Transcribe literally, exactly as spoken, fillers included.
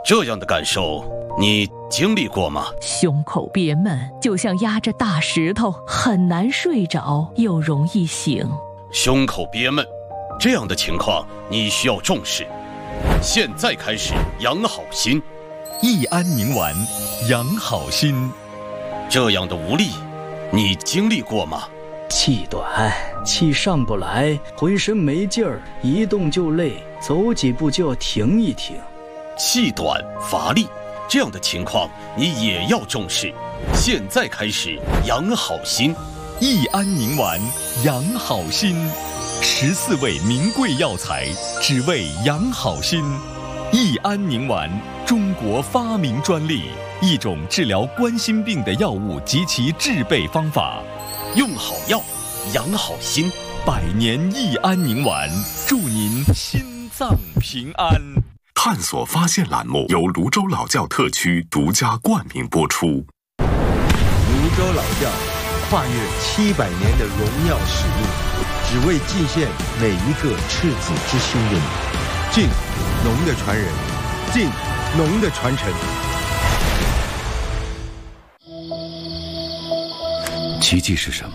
这样的感受你经历过吗？ 胸口憋闷，就像压着大石头，很难睡着，又容易醒。 胸口憋闷，这样的情况你需要重视。现在开始养好心。 益安宁丸，养好心。 这样的无力，你经历过吗？ 气短，气上不来，浑身没劲儿，一动就累，走几步就要停一停。 气短乏力，这样的情况你也要重视。现在开始养好心。 益安宁丸，养好心。十四味名贵药材，只为养好心。益安宁丸，中国发明专利，一种治疗冠心病的药物及其制备方法。 用好药，养好心。 百年益安宁丸，祝您心脏平安。 探索发现栏目由泸州老窖特区独家冠名播出。 泸州老窖跨越七百年的荣耀使命，只为祭献每一个赤子之心的你。敬农的传人，敬农的传承。 奇迹是什么？